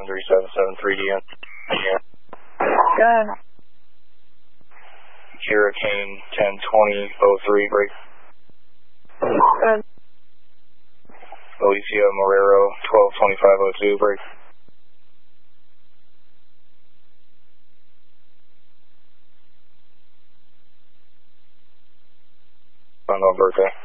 73773DN. Good. Hurricane 102003, break. Good. Alicia Marrero 122502, break. On birthday.